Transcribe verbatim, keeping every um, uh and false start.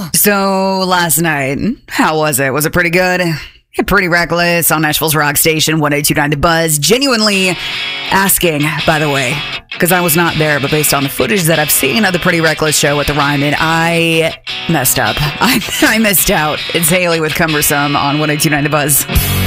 So last night, how was it? Was it pretty good? Pretty Reckless on Nashville's Rock Station, one oh two point nine The Buzz. Genuinely asking, by the way, because I was not there, but based on the footage that I've seen of the Pretty Reckless show at the Ryman, I messed up. I, I missed out. It's Haley with Cumbersome on one oh two point nine The Buzz.